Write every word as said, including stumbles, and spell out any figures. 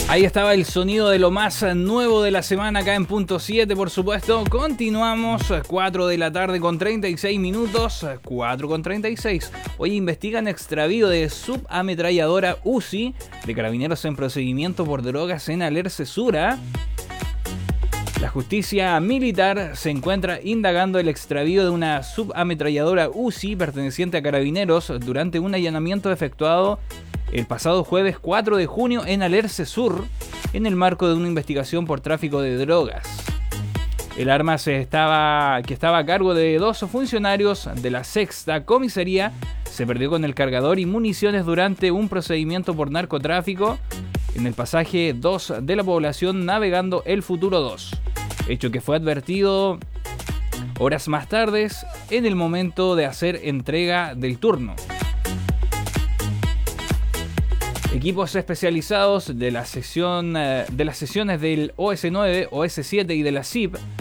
Ahí estaba el sonido de lo más nuevo de la semana acá en Punto siete, por supuesto. Continuamos, cuatro de la tarde con treinta y seis minutos, cuatro con treinta y seis. Hoy investigan extravío de subametralladora Uzi de carabineros en procedimiento por drogas en Alerce Sura. La justicia militar se encuentra indagando el extravío de una subametralladora Uzi perteneciente a carabineros durante un allanamiento efectuado el pasado jueves cuatro de junio en Alerce Sur, en el marco de una investigación por tráfico de drogas. El arma se estaba, que estaba a cargo de dos funcionarios de la sexta comisaría se perdió con el cargador y municiones durante un procedimiento por narcotráfico en el pasaje dos de la población navegando el Futuro dos, hecho que fue advertido horas más tarde en el momento de hacer entrega del turno. Equipos especializados de la sección de las sesiones del O S nueve, O S siete y de la C I P